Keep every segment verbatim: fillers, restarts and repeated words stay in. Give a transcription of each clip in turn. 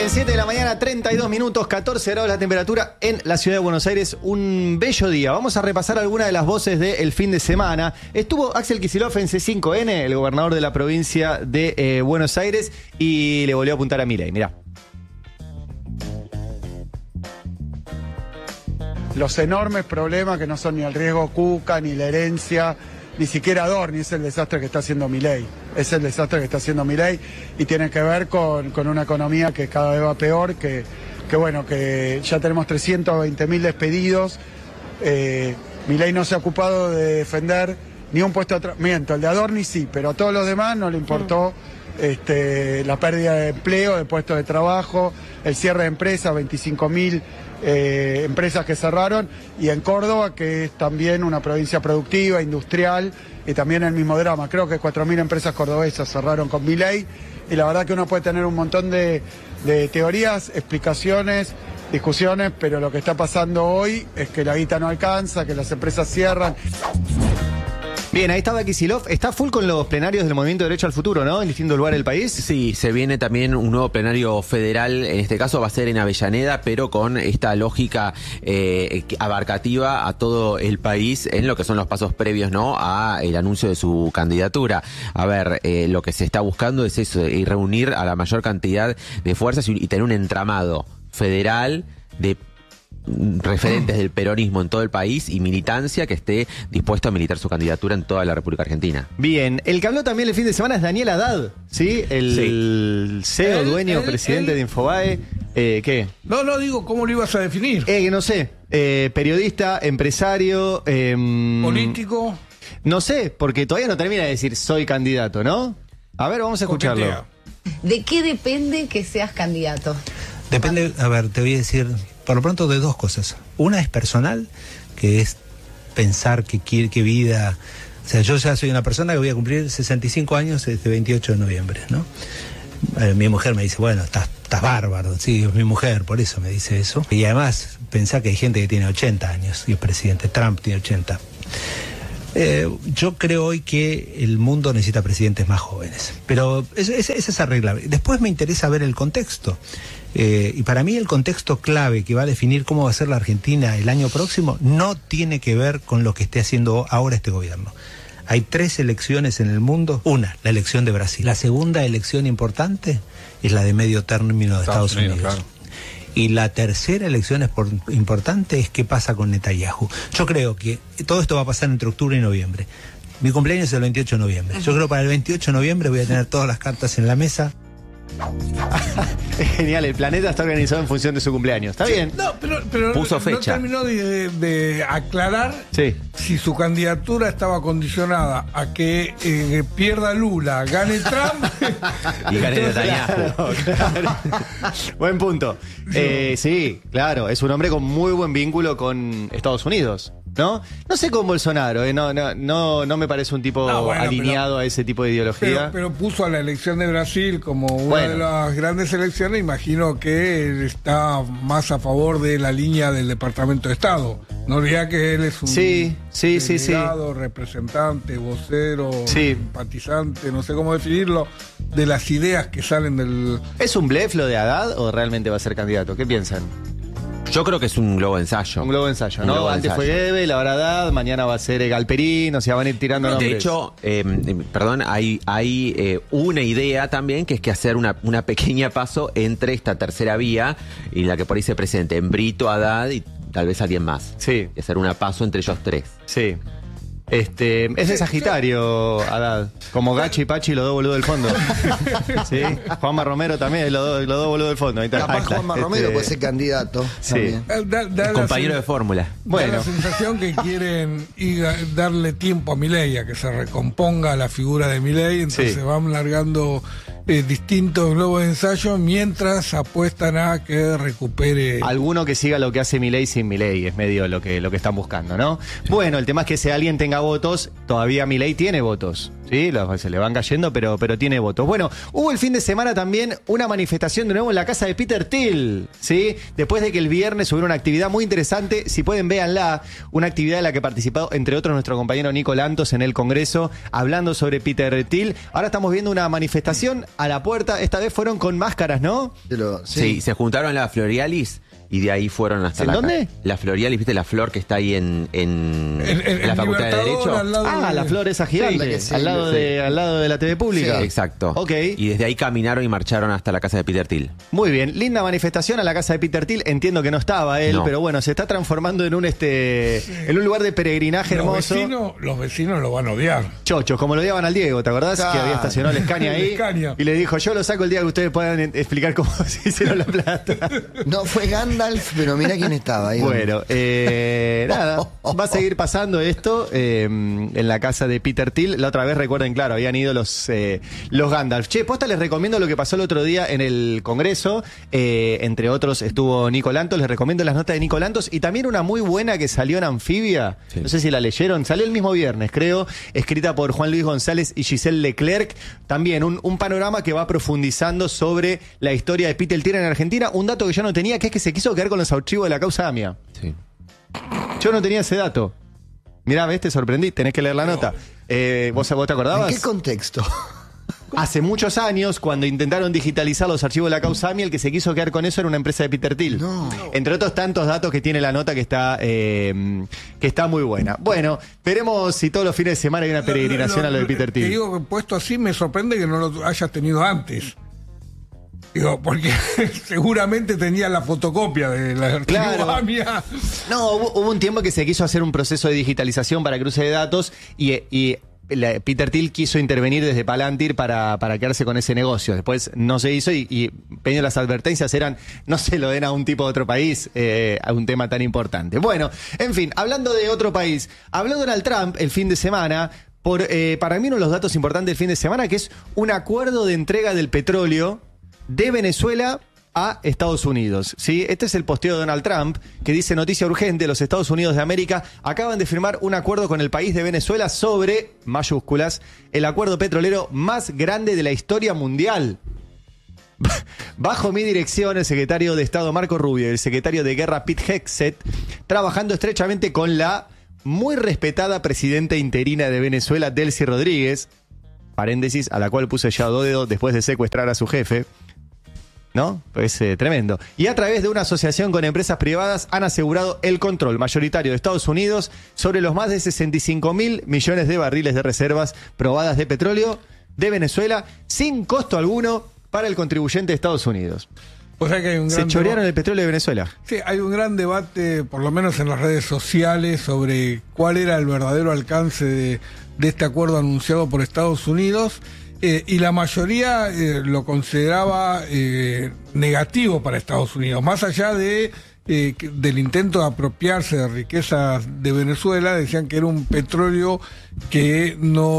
Bien, siete de la mañana, treinta y dos minutos, catorce grados la temperatura en la ciudad de Buenos Aires. Un bello día. Vamos a repasar algunas de las voces del fin de semana. Estuvo Axel Kicillof en C cinco N, el gobernador de la provincia de eh, Buenos Aires, y le volvió a apuntar a Milei. Mirá. Los enormes problemas que no son ni el riesgo Cuca, ni la herencia, ni siquiera Adorni, es el desastre que está haciendo Milei. Es el desastre que está haciendo Milei y tiene que ver con, con una economía que cada vez va peor, que, que bueno, que ya tenemos trescientos veinte mil despedidos. Eh, Milei no se ha ocupado de defender ni un puesto de trabajo. Miento, el de Adorni sí, pero a todos los demás no le importó este, la pérdida de empleo, de puestos de trabajo, el cierre de empresas, veinticinco mil eh, empresas que cerraron, y en Córdoba, que es también una provincia productiva, industrial, y también el mismo drama. Creo que cuatro mil empresas cordobesas cerraron con Milei, y la verdad que uno puede tener un montón de, de teorías, explicaciones, discusiones, pero lo que está pasando hoy es que la guita no alcanza, que las empresas cierran. Bien, ahí estaba Kicillof. Está full con los plenarios del Movimiento Derecho al Futuro, ¿no? En distintos lugares del país. Sí, se viene también un nuevo plenario federal. En este caso va a ser en Avellaneda, pero con esta lógica eh, abarcativa a todo el país en lo que son los pasos previos, ¿no?, a el anuncio de su candidatura. A ver, eh, lo que se está buscando es eso, y reunir a la mayor cantidad de fuerzas y, y tener un entramado federal de referentes del peronismo en todo el país y militancia que esté dispuesto a militar su candidatura en toda la República Argentina. Bien, el que habló también el fin de semana es Daniel Haddad, ¿sí? El sí. C E O, él, dueño, él, presidente él... de Infobae. Eh, ¿Qué? No, no, digo, ¿cómo lo ibas a definir? Eh, no sé, eh, periodista, empresario... Eh, ¿Político? No sé, porque todavía no termina de decir soy candidato, ¿no? A ver, vamos a escucharlo. Coquetea. ¿De qué depende que seas candidato? Depende, a ver, te voy a decir, por lo pronto, de dos cosas. Una es personal, que es pensar que quiere, qué vida... O sea, yo ya soy una persona que voy a cumplir sesenta y cinco años este veintiocho de noviembre, ¿no? Eh, mi mujer me dice, bueno, estás, estás bárbaro. Sí, es mi mujer, por eso me dice eso. Y además, pensá que hay gente que tiene ochenta años y es presidente. Trump tiene ochenta. Eh, yo creo hoy que el mundo necesita presidentes más jóvenes, pero esa es, es, es arreglable. Después me interesa ver el contexto, eh, y para mí el contexto clave que va a definir cómo va a ser la Argentina el año próximo no tiene que ver con lo que esté haciendo ahora este gobierno. Hay tres elecciones en el mundo. Una, la elección de Brasil. La segunda elección importante es la de medio término de Estados, Estados Unidos, Unidos. Claro. Y la tercera elección es por, importante es qué pasa con Netanyahu. Yo creo que todo esto va a pasar entre octubre y noviembre. Mi cumpleaños es el veintiocho de noviembre. Yo creo que para el veintiocho de noviembre voy a tener todas las cartas en la mesa. Es genial, el planeta está organizado en función de su cumpleaños. Está bien. No, pero, pero Puso no, fecha. no terminó de, de aclarar sí. si su candidatura estaba condicionada a que eh, pierda Lula, gane Trump y gane Netanyahu. Claro, claro. Buen punto. Eh, sí, claro, es un hombre con muy buen vínculo con Estados Unidos, ¿no? No sé con Bolsonaro, eh, no, no, no, no me parece un tipo no, bueno, alineado pero, a ese tipo de ideología. Pero, pero puso a la elección de Brasil como una bueno. de las grandes elecciones. Imagino que él está más a favor de la línea del Departamento de Estado. No olvida que él es un sí, sí, sí, delegado, sí. representante, vocero, sí. simpatizante, no sé cómo definirlo, de las ideas que salen del... ¿Es un blef lo de Haddad o realmente va a ser candidato? ¿Qué piensan? Yo creo que es un globo de ensayo. Un globo de ensayo, un ¿no? globo Antes ensayo. fue Gebel, ahora Haddad, mañana va a ser Galperín, o sea, van a ir tirando De nombres. hecho, eh, perdón, hay, hay eh, una idea también que es que hacer una, una pequeña paso entre esta tercera vía y la que por ahí se presente en Brito, Haddad y tal vez alguien más. Sí. Y hacer una paso entre ellos tres. Sí. Este, es de Sagitario, Haddad. Como Gachi y Pachi, los dos boludos del fondo. ¿Sí? Juanma Romero también, los dos, los dos boludos del fondo. Ahí está. Capaz Ahí está. Juanma Romero Este, puede ser candidato. Sí. Da, da, da Compañero la, de fórmula. Bueno. Da la sensación que quieren ir a darle tiempo a Milei, a que se recomponga la figura de Milei, entonces Sí. van largando eh, distintos globos de ensayo mientras apuestan a que recupere... Alguno que siga lo que hace Milei sin Milei, es medio lo que, lo que están buscando, ¿no? Bueno, el tema es que si alguien tenga votos, todavía Milei tiene votos, ¿sí? Los, se le van cayendo, pero, pero tiene votos. Bueno, hubo el fin de semana también una manifestación de nuevo en la casa de Peter Thiel, ¿sí? Después de que el viernes hubo una actividad muy interesante, si pueden véanla, una actividad en la que participó, entre otros, nuestro compañero Nico Lantos en el Congreso, hablando sobre Peter Thiel. Ahora estamos viendo una manifestación a la puerta. Esta vez fueron con máscaras, ¿no? Pero, Sí. sí. se juntaron la Florialis y de ahí fueron hasta ¿En la dónde? La Florialis, ¿viste la flor que está ahí en, en, En- en- en la en Facultad de Libertador, Derecho? al lado Ah, de- la flor esa gigante, la que sí, al, lado sí. de, al lado de la T V pública. Sí, exacto. Ok. Y desde ahí caminaron y marcharon hasta la casa de Peter Thiel. Muy bien, linda manifestación a la casa de Peter Thiel. Entiendo que no estaba él, No. pero bueno, se está transformando en un este en un lugar de peregrinaje Los hermoso. vecinos, los vecinos lo van a odiar. Chochos, como lo odiaban al Diego, ¿te acordás? Claro. Que había estacionado el Scania ahí. El Scania. Y le dijo, yo lo saco el día que ustedes puedan en- explicar cómo se hicieron la plata. No fue Gandalf, pero mira quién estaba ahí. Bueno, eh, nada, va a seguir pasando esto eh, en la casa de Peter Thiel. La otra vez, recuerden, claro, habían ido los, eh, los Gandalf. Che, posta, les recomiendo lo que pasó el otro día en el Congreso. Eh, entre otros estuvo Nico Lantos. Les recomiendo las notas de Nico Lantos. Y también una muy buena que salió en Anfibia. Sí. No sé si la leyeron. Salió el mismo viernes, creo. Escrita por Juan Luis González y Giselle Leclerc. También un, un panorama que va profundizando sobre la historia de Peter Thiel en Argentina. Un dato que yo no tenía, que es que se quiso quedar con los archivos de la causa AMIA. Sí. Yo no tenía ese dato. Mirá, ves, te sorprendí, tenés que leer la nota. Eh, ¿vos, ¿Vos te ¿En acordabas? qué contexto? Hace muchos años, cuando intentaron digitalizar los archivos de la causa AMIA, el que se quiso quedar con eso era una empresa de Peter Thiel. No. Entre otros tantos datos que tiene la nota que está, eh, que está muy buena. Bueno, veremos si todos los fines de semana hay una peregrinación a lo de Peter Te Thiel. digo que puesto así me sorprende que no lo hayas tenido antes. Digo, porque seguramente tenía la fotocopia de la archivo Claro. AMIA. No, hubo, hubo un tiempo que se quiso hacer un proceso de digitalización para cruce de datos y, y la- Peter Thiel quiso intervenir desde Palantir para, para quedarse con ese negocio. Después no se hizo y, y pequeño, las advertencias eran no se lo den a un tipo de otro país eh, a un tema tan importante. Bueno, en fin, hablando de otro país, habló Donald Trump el fin de semana por, eh, para mí uno de los datos importantes del fin de semana, que es un acuerdo de entrega del petróleo de Venezuela a Estados Unidos. ¿Sí? Este es el posteo de Donald Trump, que dice: noticia urgente, los Estados Unidos de América acaban de firmar un acuerdo con el país de Venezuela sobre, mayúsculas, el acuerdo petrolero más grande de la historia mundial. Bajo mi dirección, el secretario de Estado Marco Rubio y el secretario de Guerra Pete Hegseth, trabajando estrechamente con la muy respetada presidenta interina de Venezuela, Delcy Rodríguez, paréntesis, a la cual puse ya dedo después de secuestrar a su jefe. ¿No? Pues eh, tremendo. Y a través de una asociación con empresas privadas han asegurado el control mayoritario de Estados Unidos sobre los más de sesenta y cinco mil millones de barriles de reservas probadas de petróleo de Venezuela sin costo alguno para el contribuyente de Estados Unidos. O sea que hay un Se gran chorearon deba- el petróleo de Venezuela. Sí, hay un gran debate, por lo menos en las redes sociales, sobre cuál era el verdadero alcance de, de este acuerdo anunciado por Estados Unidos. Eh, y la mayoría eh, lo consideraba eh, negativo para Estados Unidos, más allá de eh, que- del intento de apropiarse de riquezas de Venezuela. Decían que era un petróleo que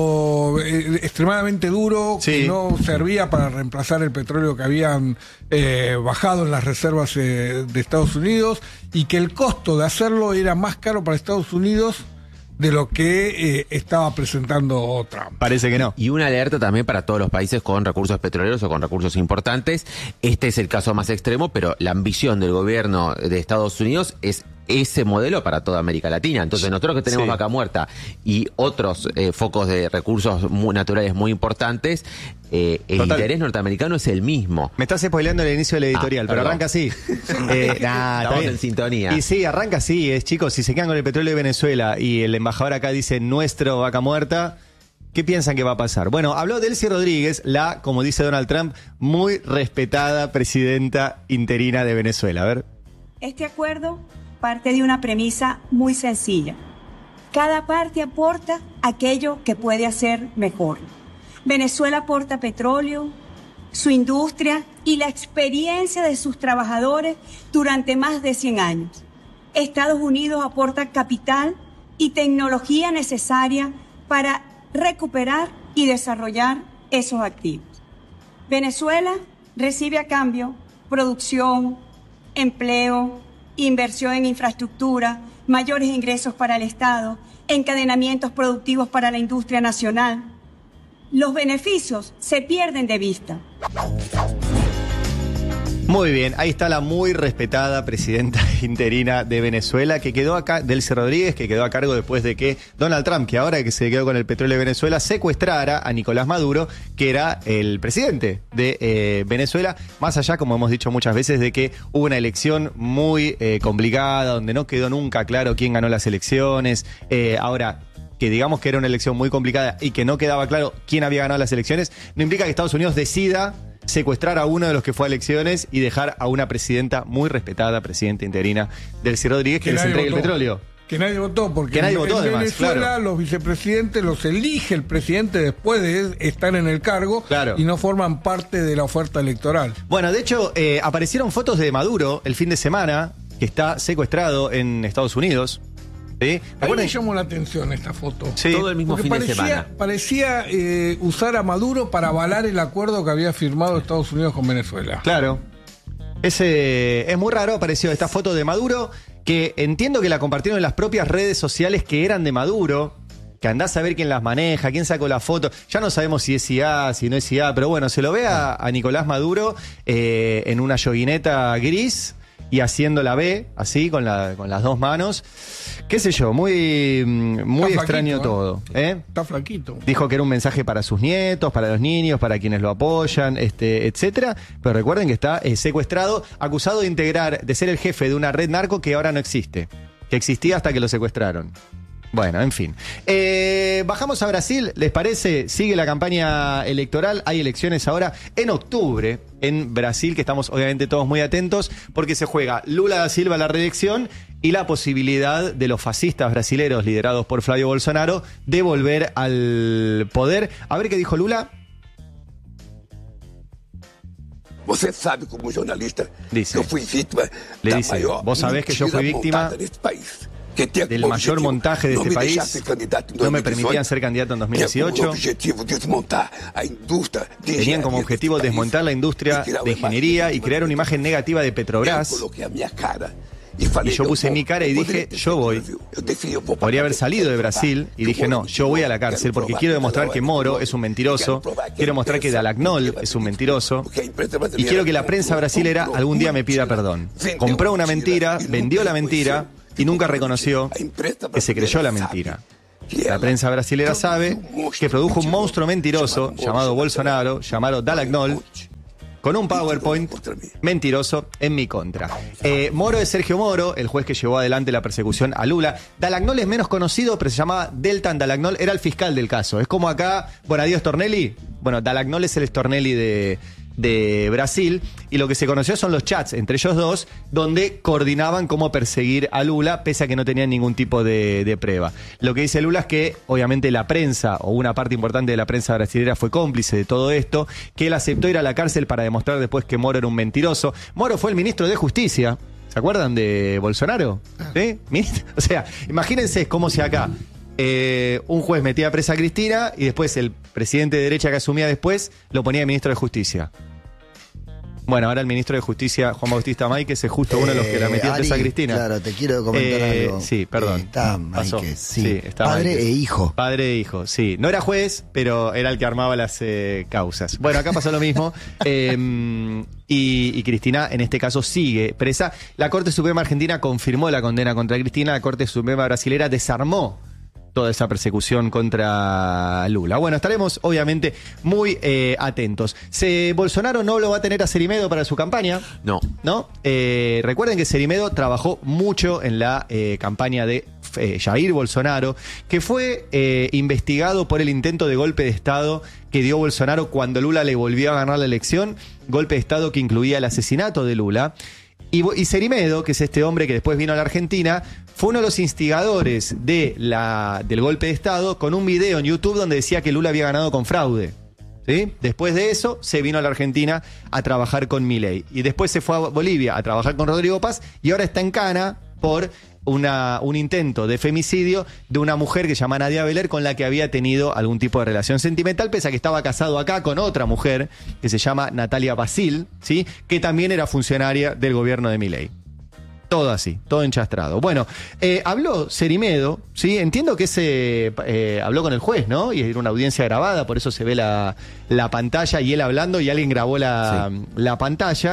no eh, extremadamente duro, Sí. que no servía para reemplazar el petróleo que habían eh, bajado en las reservas eh, de Estados Unidos, y que el costo de hacerlo era más caro para Estados Unidos de lo que eh, estaba presentando Trump. Parece que no. Y una alerta también para todos los países con recursos petroleros o con recursos importantes. Este es el caso más extremo, pero la ambición del gobierno de Estados Unidos es ese modelo para toda América Latina. Entonces nosotros que tenemos Sí. Vaca Muerta y otros eh, focos de recursos muy naturales muy importantes, eh, el Total. interés norteamericano es el mismo. Me estás spoileando el inicio del editorial, Ah, pero perdón. arranca así. Eh, nah, está Estamos bien. en sintonía. Y sí, arranca así, es chicos, si se quedan con el petróleo de Venezuela y el embajador acá dice nuestro Vaca Muerta, ¿qué piensan que va a pasar? Bueno, habló Delcy Rodríguez, la, como dice Donald Trump, muy respetada presidenta interina de Venezuela. A ver. Este acuerdo parte de una premisa muy sencilla. Cada parte aporta aquello que puede hacer mejor. Venezuela aporta petróleo, su industria y la experiencia de sus trabajadores durante más de cien años. Estados Unidos aporta capital y tecnología necesaria para recuperar y desarrollar esos activos. Venezuela recibe a cambio producción, empleo, inversión en infraestructura, mayores ingresos para el Estado, encadenamientos productivos para la industria nacional. Los beneficios se pierden de vista. Muy bien, ahí está la muy respetada presidenta interina de Venezuela, que quedó acá, Delcy Rodríguez, que quedó a cargo después de que Donald Trump, que ahora que se quedó con el petróleo de Venezuela, secuestrara a Nicolás Maduro, que era el presidente de eh, Venezuela, más allá, como hemos dicho muchas veces, de que hubo una elección muy eh, complicada, donde no quedó nunca claro quién ganó las elecciones. Eh, ahora, que digamos que era una elección muy complicada y que no quedaba claro quién había ganado las elecciones, no implica que Estados Unidos decida secuestrar a uno de los que fue a elecciones y dejar a una presidenta muy respetada, presidenta interina, Delcy Rodríguez, que, que les entregue el petróleo. Que nadie votó, porque que nadie en, votó, en además, Venezuela claro. Los vicepresidentes los elige el presidente después de estar en el cargo, claro, y no forman parte de la oferta electoral. Bueno, de hecho, eh, aparecieron fotos de Maduro el fin de semana, que está secuestrado en Estados Unidos. ¿Sí? A mí me llamó la atención esta foto. Sí. Todo el mismo Porque fin parecía, de semana. Parecía eh, usar a Maduro para avalar el acuerdo que había firmado Estados Unidos con Venezuela. Claro. Ese, es muy raro, apareció esta foto de Maduro, que entiendo que la compartieron en las propias redes sociales que eran de Maduro, que andás a ver quién las maneja, quién sacó la foto. Ya no sabemos si es I A, si no es I A, pero bueno, se lo ve a, a Nicolás Maduro eh, en una yoguineta gris y haciendo la B, así, con, la, con las dos manos. Qué sé yo, muy, muy Está extraño flaquito, todo. ¿eh? Está flaquito. Dijo que era un mensaje para sus nietos, para los niños, para quienes lo apoyan, este, etcétera. Pero recuerden que está eh, secuestrado, acusado de integrar, de ser el jefe de una red narco que ahora no existe, que existía hasta que lo secuestraron. Bueno, en fin. Eh, bajamos a Brasil, ¿les parece? Sigue la campaña electoral, hay elecciones ahora en octubre en Brasil, que estamos obviamente todos muy atentos, porque se juega Lula da Silva a la reelección y la posibilidad de los fascistas brasileros liderados por Flavio Bolsonaro de volver al poder. A ver qué dijo Lula. Você sabe, como jornalista, dice, que eu fui vítima le da dice, maior vos sabés que yo fui víctima país, del mayor montaje de este país. No me permitían ser candidato en dos mil dieciocho. Tenían como objetivo desmontar la industria de ingeniería y crear una imagen negativa de Petrobras. Y yo puse mi cara y dije, yo voy. Podría haber salido de Brasil y dije, no, yo voy a la cárcel porque quiero demostrar que Moro es un mentiroso, quiero mostrar que Dalagnol es un mentiroso y quiero que la prensa brasilera algún día me pida perdón. Compró una mentira, vendió la mentira y nunca reconoció que se creyó la mentira. La prensa brasilera sabe que produjo un monstruo mentiroso llamado Bolsonaro, llamado Dalagnol, con un PowerPoint mentiroso en mi contra. Eh, Moro es Sergio Moro, el juez que llevó adelante la persecución a Lula. Dalagnol es menos conocido, pero se llamaba Deltan Dalagnol, era el fiscal del caso. Es como acá, bueno, adiós Stornelli. Bueno, Dalagnol es el Stornelli de, de Brasil, y lo que se conoció son los chats entre ellos dos, donde coordinaban cómo perseguir a Lula, pese a que no tenían ningún tipo de, de prueba. Lo que dice Lula es que, obviamente, la prensa, o una parte importante de la prensa brasilera, fue cómplice de todo esto, que él aceptó ir a la cárcel para demostrar después que Moro era un mentiroso. Moro fue el ministro de Justicia. ¿Se acuerdan de Bolsonaro? ¿Sí? O sea, imagínense cómo si acá eh, un juez metía presa a Cristina y después el presidente de derecha que asumía después lo ponía de ministro de Justicia. Bueno, ahora el ministro de Justicia, Juan Bautista Máiquez, es justo uno de los que la metió Eh, presa a Ari, Cristina. Claro, te quiero comentar Eh, algo. Sí, perdón. Eh, está Pasó. Máiquez, sí. Sí, está Padre Máiquez. e hijo. Padre e hijo, sí. No era juez, pero era el que armaba las eh, causas. Bueno, acá pasó lo mismo. eh, y, y Cristina, en este caso, sigue presa. La Corte Suprema Argentina confirmó la condena contra Cristina. La Corte Suprema Brasilera desarmó toda esa persecución contra Lula. Bueno, estaremos obviamente muy eh, atentos. Se, Bolsonaro no lo va a tener a Cerimedo para su campaña. No. ¿No? Eh, recuerden que Cerimedo trabajó mucho en la eh, campaña de eh, Jair Bolsonaro, que fue eh, investigado por el intento de golpe de Estado que dio Bolsonaro cuando Lula le volvió a ganar la elección. Golpe de Estado que incluía el asesinato de Lula. Y, y Cerimedo, que es este hombre que después vino a la Argentina, fue uno de los instigadores de la, del golpe de Estado, con un video en YouTube donde decía que Lula había ganado con fraude. ¿Sí? Después de eso, se vino a la Argentina a trabajar con Milei. Y después se fue a Bolivia a trabajar con Rodrigo Paz y ahora está en cana por una, un intento de femicidio de una mujer que se llama Nadia Beler, con la que había tenido algún tipo de relación sentimental, pese a que estaba casado acá con otra mujer que se llama Natalia Basil, ¿sí? Que también era funcionaria del gobierno de Milei. Todo así, todo enchastrado. Bueno, eh, habló Cerimedo, ¿sí? Entiendo que ese eh, habló con el juez, ¿no? Y era una audiencia grabada, por eso se ve la, la pantalla y él hablando y alguien grabó la, sí. la pantalla.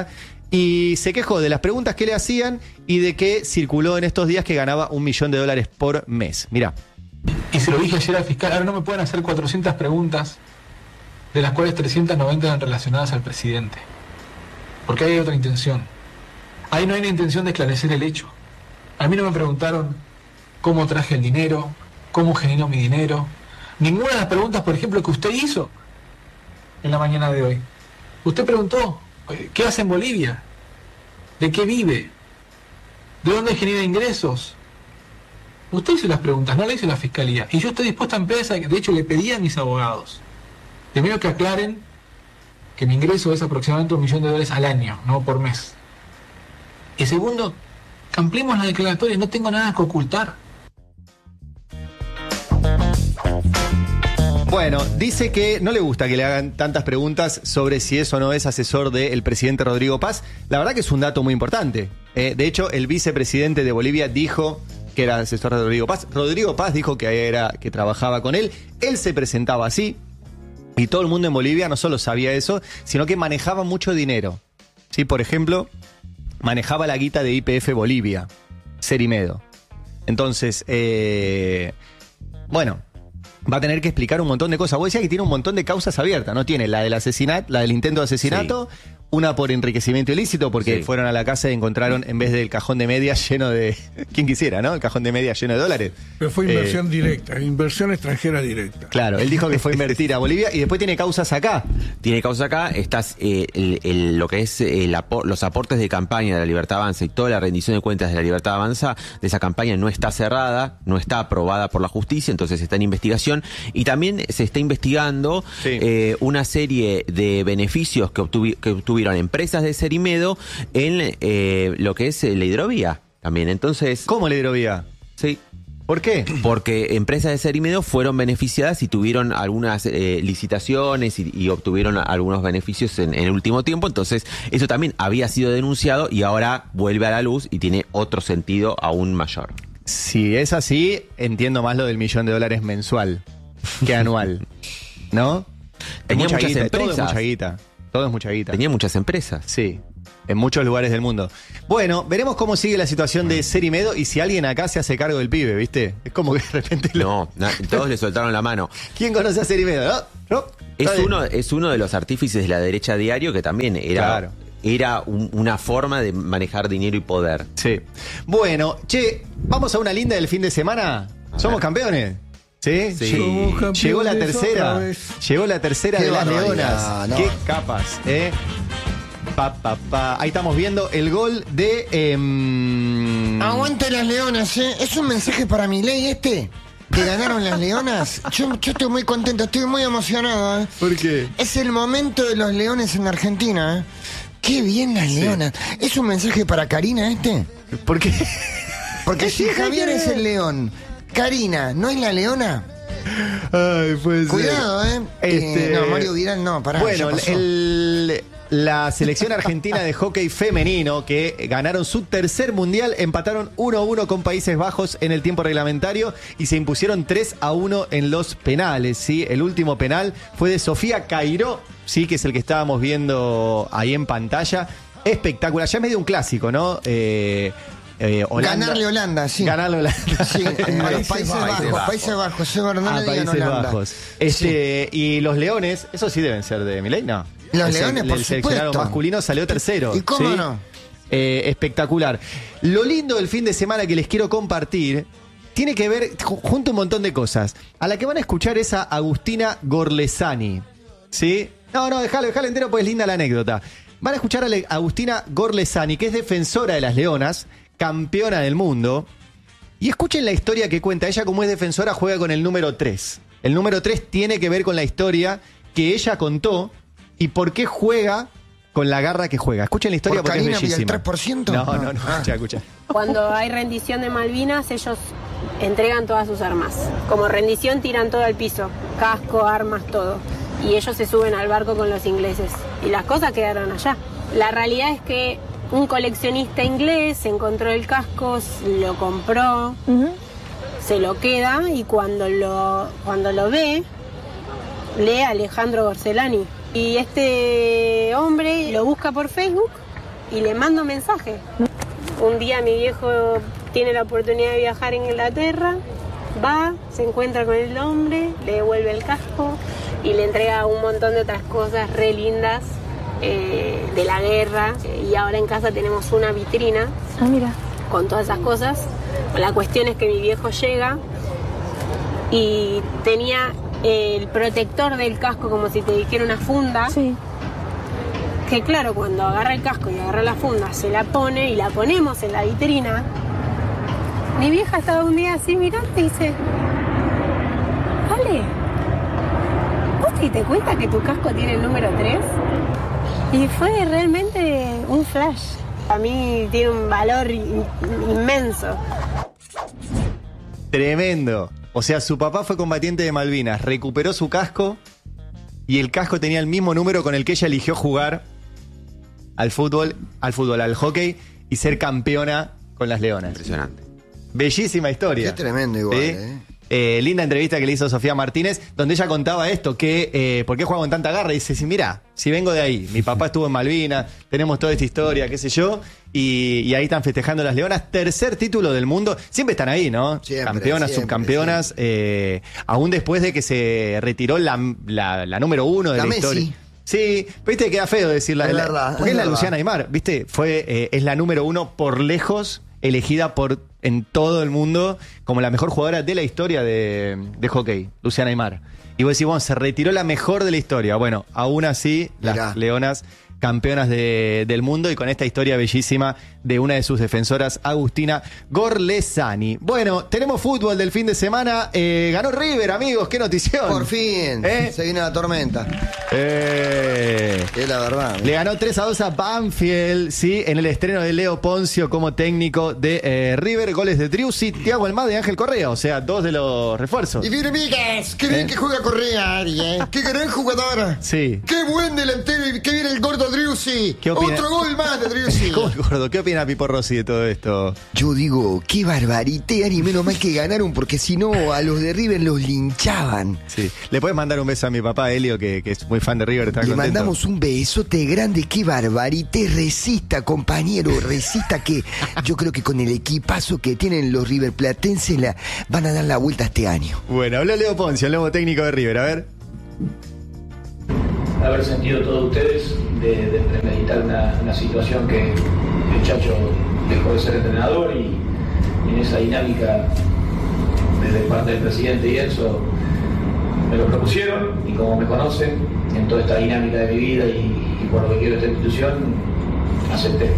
y se quejó de las preguntas que le hacían y de que circuló en estos días que ganaba un millón de dólares por mes. Mirá. Y se lo dije ayer al fiscal, ahora no me pueden hacer cuatrocientas preguntas, de las cuales trescientas noventa eran relacionadas al presidente. Porque ahí hay otra intención. Ahí no hay una intención de esclarecer el hecho. A mí no me preguntaron cómo traje el dinero, cómo generó mi dinero. Ninguna de las preguntas, por ejemplo, que usted hizo en la mañana de hoy. Usted preguntó, ¿qué hace en Bolivia? ¿De qué vive? ¿De dónde genera ingresos? Usted hizo las preguntas, no las hizo la fiscalía. Y yo estoy dispuesto a empezar, de hecho le pedí a mis abogados, primero que aclaren que mi ingreso es aproximadamente un millón de dólares al año, no por mes. Y segundo, ampliemos la declaratoria, no tengo nada que ocultar. Bueno, dice que no le gusta que le hagan tantas preguntas sobre si es o no es asesor del presidente Rodrigo Paz. La verdad que es un dato muy importante. Eh, de hecho, el vicepresidente de Bolivia dijo que era asesor de Rodrigo Paz. Rodrigo Paz dijo que, era, que trabajaba con él. Él se presentaba así. Y todo el mundo en Bolivia no solo sabía eso, sino que manejaba mucho dinero. ¿Sí? Por ejemplo, manejaba la guita de Y P F Bolivia, Cerimedo. Entonces, eh, bueno, va a tener que explicar un montón de cosas. Vos decías que tiene un montón de causas abiertas, ¿no? Tiene la del asesinato, la del intento de asesinato, sí. Una por enriquecimiento ilícito, porque sí. Fueron a la casa y encontraron, en vez del cajón de medias lleno de... ¿Quién quisiera, no? El cajón de medias lleno de dólares. Pero fue inversión eh, directa, inversión extranjera directa. Claro, él dijo que fue a invertir a Bolivia y después tiene causas acá. Tiene causas acá, estás eh, el, el, lo que es el apor, los aportes de campaña de la Libertad Avanza y toda la rendición de cuentas de la Libertad Avanza, de esa campaña no está cerrada, no está aprobada por la justicia, entonces está en investigación. Y también se está investigando sí. eh, una serie de beneficios que, obtuvi, que obtuvieron empresas de Cerimedo en eh, lo que es la hidrovía también. Entonces, ¿cómo la hidrovía? Sí. ¿Por qué? Porque empresas de Cerimedo fueron beneficiadas y tuvieron algunas eh, licitaciones y, y obtuvieron algunos beneficios en, en el último tiempo. Entonces, eso también había sido denunciado y ahora vuelve a la luz y tiene otro sentido aún mayor. Si es así, entiendo más lo del millón de dólares mensual que anual, ¿no? Tenía muchas guita, empresas. Todo es mucha guita. Todo es mucha guita. Tenía muchas empresas. Sí, en muchos lugares del mundo. Bueno, veremos cómo sigue la situación de Cerimedo y si alguien acá se hace cargo del pibe, ¿viste? Es como que de repente... Lo... No, na, todos le soltaron la mano. ¿Quién conoce a Cerimedo? ¿No? ¿No? Es uno, es uno de los artífices de la derecha diario que también era... Claro. Era un, una forma de manejar dinero y poder. Sí. Bueno, che, vamos a una linda del fin de semana. ¿Somos campeones? ¿Sí? Sí. Llegó, llegó la tercera. Llegó la tercera de las leonas. No. Qué capas, ¿eh? Pa, pa, pa. Ahí estamos viendo el gol de... Eh... Aguante las leonas, ¿eh? ¿Es un mensaje para Milei este? ¿Que ganaron las leonas? Yo, yo estoy muy contento, estoy muy emocionado, ¿eh? ¿Por qué? Es el momento de los leones en Argentina, ¿eh? Qué bien las sí. leonas. ¿Es un mensaje para Karina este? ¿Por qué? Porque si Javier es el león, Karina, ¿no es la leona? Ay, pues. Cuidado, ¿eh? Este... eh no, Mario Vidal no, pará. Bueno, el, la selección argentina de hockey femenino, que ganaron su tercer mundial, empataron uno a uno con Países Bajos en el tiempo reglamentario y se impusieron tres a uno en los penales, ¿sí? El último penal fue de Sofía Cairó, sí, que es el que estábamos viendo ahí en pantalla. Espectacular, ya es medio un clásico, ¿no? Eh, Eh, Holanda. Ganarle Holanda, sí. Ganarle Holanda. Sí, en Países, Países Bajos, Países Bajos, Países Bajos, sí, no ah, le Países Holanda. Bajos. Este, sí. Y los leones, eso sí deben ser de Milei, ¿no? Los Ese, leones, el, por el supuesto. seleccionado masculino salió tercero. ¿Y cómo ¿sí? no? Eh, espectacular. Lo lindo del fin de semana que les quiero compartir tiene que ver junto a un montón de cosas. A la que van a escuchar es a Agustina Gorlesani, ¿sí? No, no, déjalo, déjalo entero, pues es linda la anécdota. Van a escuchar a Agustina Gorlesani, que es defensora de las leonas, campeona del mundo. Y escuchen la historia que cuenta. Ella, como es defensora, juega con el número tres. El número tres tiene que ver con la historia que ella contó y por qué juega con la garra que juega. Escuchen la historia ¿Por porque Karina es bellísima. y el tres por ciento? No, no, no. Ah. Escucha, escucha. Cuando hay rendición de Malvinas, ellos entregan todas sus armas. Como rendición, tiran todo al piso. Casco, armas, todo. Y ellos se suben al barco con los ingleses. Y las cosas quedaron allá. La realidad es que un coleccionista inglés encontró el casco, lo compró, uh-huh. se lo queda y cuando lo, cuando lo ve, lee a Alejandro Gorlesani. Y este hombre lo busca por Facebook y le mando mensaje. Un día mi viejo tiene la oportunidad de viajar en Inglaterra, va, se encuentra con el hombre, le devuelve el casco y le entrega un montón de otras cosas re lindas eh, de la guerra. Y ahora en casa tenemos una vitrina Ah, mira. con todas esas cosas. La cuestión es que mi viejo llega y tenía el protector del casco, como si te dijera una funda. Sí. Que claro, cuando agarra el casco y agarra la funda, se la pone y la ponemos en la vitrina. Mi vieja estaba un día así mirando y dice: Ale, ¿vos te diste cuenta que tu casco tiene el número tres? Y fue realmente un flash. A mí tiene un valor in- inmenso. Tremendo. O sea, su papá fue combatiente de Malvinas, recuperó su casco y el casco tenía el mismo número con el que ella eligió jugar al fútbol, al fútbol, al hockey y ser campeona con las Leonas. Impresionante. Bellísima historia. Qué tremendo igual, ¿Sí? ¿eh? Eh, linda entrevista que le hizo Sofía Martínez, donde ella contaba esto, que eh, ¿por qué juega con tanta garra? Y dice, sí, mira, si vengo de ahí, mi papá estuvo en Malvinas, tenemos toda esta historia, qué sé yo, y, y ahí están festejando las Leonas, tercer título del mundo, siempre están ahí, ¿no? Siempre, Campeonas, siempre, subcampeonas, eh, aún después de que se retiró la, la, la número uno de La la, Messi. historia. Sí, viste, queda feo decirla. Es la- verdad, porque es es la verdad. Luciana Aymar, viste, fue, eh, es la número uno por lejos, elegida por en todo el mundo como la mejor jugadora de la historia de, de hockey, Luciana Aymar. Y vos decís, bueno, se retiró la mejor de la historia. Bueno, aún así, Mirá. las Leonas campeonas de- del mundo y con esta historia bellísima de una de sus defensoras, Agustina Gorlesani. Bueno, tenemos fútbol del fin de semana. Eh, ganó River, amigos, qué notición. Por fin, ¿Eh? se viene la tormenta. Eh. Es la verdad. Le ganó tres a dos a Banfield, sí, en el estreno de Leo Poncio como técnico de eh, River. Goles de Driussi, Thiago Almada y Ángel Correa, o sea, dos de los refuerzos. Y Firmicas, qué bien ¿Eh? que juega Correa, Ari, ¿eh? Qué gran jugadora. Sí. Qué buen delantero y qué bien el gordo Driussi. ¿Qué opina? Otro gol más de Driussi. ¿Cómo el gordo? ¿Qué opina Pipo Rossi de todo esto? Yo digo, qué barbarité, Ari, menos mal que ganaron, porque si no, a los de River los linchaban. Sí. ¿Le puedes mandar un beso a mi papá, Helio, que, que es muy fan de River? Está Le contento. mandamos un besote grande, qué barbarité, resista, compañero, resista, que yo creo que con el equipazo que tienen los riverplatenses la, van a dar la vuelta este año. Bueno, habló Leo Poncio, el nuevo técnico de River, a ver. Haber sentido todos ustedes de, de premeditar una, una situación que el Chacho dejó de ser entrenador y, y en esa dinámica desde parte del presidente y eso me lo propusieron y como me conocen en toda esta dinámica de mi vida y, y por lo que quiero esta institución acepté.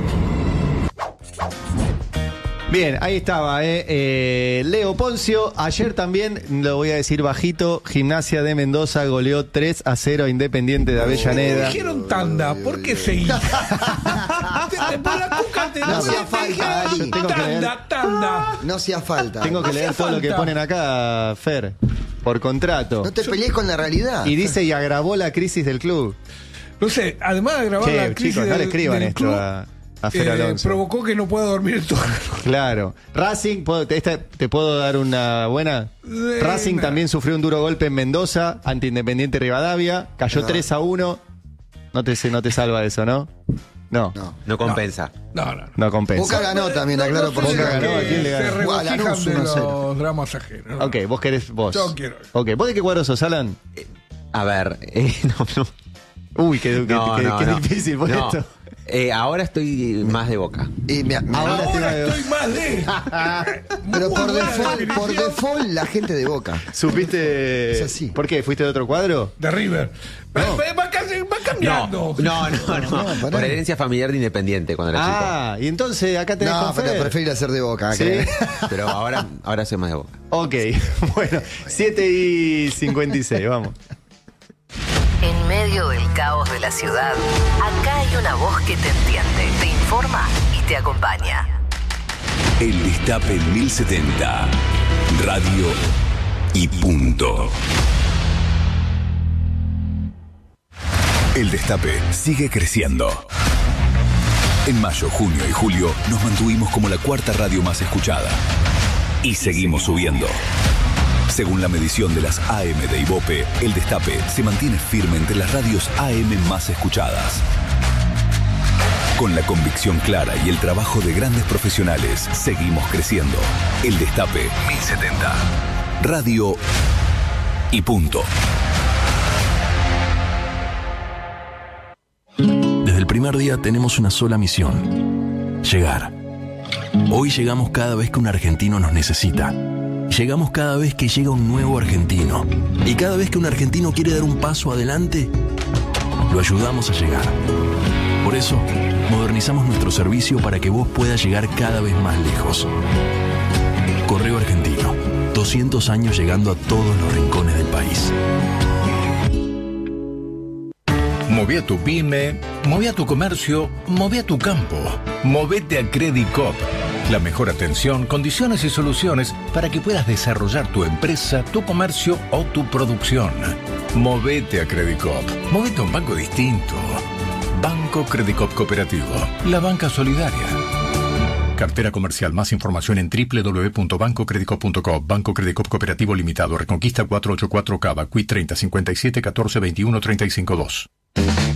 Bien, ahí estaba, eh, eh, Leo Poncio. Ayer también, lo voy a decir bajito, Gimnasia de Mendoza goleó tres a cero a Independiente de Avellaneda. Dijeron tanda, ¿por qué seguís? Te- Por la cuca te No no hacía falta, Ari. Yo tengo que leer, Tanda, tanda. No hacía falta. tengo que No leer hacía todo lo que falta. ponen acá, Fer, por contrato. No te pelees con la realidad. Y dice, y agravó la crisis del club. No sé, además de grabar Che, la crisis chicos, no del- le escriban del esto club, a, a Fer eh, Alonso. provocó que no pueda dormir todo. Claro. Racing, ¿puedo- te, esta- ¿te puedo dar una buena? Eh, Racing no. también sufrió un duro golpe en Mendoza ante Independiente Rivadavia. Cayó No. tres a uno. No te, no te salva eso, ¿no? No, No. No compensa. No, no, no. no compensa. Boca ganó también, aclaro por Boca si ganó, ¿a acaso. quién le ganó? Se Guau, regocijan Lanús de uno a cero. los dramas ajenos. ¿no? Ok, vos querés vos. Yo quiero. Ok, ¿vos de qué cuadro sos, Alan? A ver, eh, no, no. Uy, qué, qué- No, qué- no, qué no. difícil fue No. esto. Eh, ahora estoy más de Boca. Y me- me- Ahora Ahora estoy- estoy más de. pero Muy por buena default, por definición. default, la gente de Boca. ¿Supiste? Es así. ¿Por qué? ¿Fuiste de otro cuadro? De River. Va, va ca- va cambiando. No, no, no. No, pará. Por herencia familiar de Independiente cuando era Ah, y entonces acá tenés No, con pero Fer. preferir hacer de Boca. ¿Sí? ¿qué? chico. Pero ahora, ahora soy más de Boca. Ok, bueno, siete y cincuenta y seis, vamos. En medio del caos de la ciudad, acá hay una voz que te entiende, te informa y te acompaña. El Destape mil setenta. Radio y punto. El Destape sigue creciendo. En mayo, junio y julio nos mantuvimos como la cuarta radio más escuchada. Y seguimos subiendo. Según la medición de las A M de Ibope, El Destape se mantiene firme entre las radios A M más escuchadas. Con la convicción clara y el trabajo de grandes profesionales, seguimos creciendo. El Destape mil setenta. Radio y punto. Desde el primer día tenemos una sola misión: llegar. Hoy llegamos cada vez que un argentino nos necesita. Llegamos cada vez que llega un nuevo argentino. Y cada vez que un argentino quiere dar un paso adelante, lo ayudamos a llegar. Por eso, modernizamos nuestro servicio para que vos puedas llegar cada vez más lejos. Correo Argentino, doscientos años llegando a todos los rincones del país. Moví a tu pyme, moví a tu comercio, moví a tu campo. Movete a Credit Coop. La mejor atención, condiciones y soluciones para que puedas desarrollar tu empresa, tu comercio o tu producción. Movete a Credit Coop. Movete a un banco distinto. Banco Credit Coop Cooperativo. La banca solidaria. Cartera comercial. Más información en doble u doble u doble u punto banco credit coop punto com. Banco Credit Coop Cooperativo Limitado. Reconquista cuatrocientos ochenta y cuatro Cava. Q treinta cincuenta y siete catorce veintiuno treinta y cinco dos.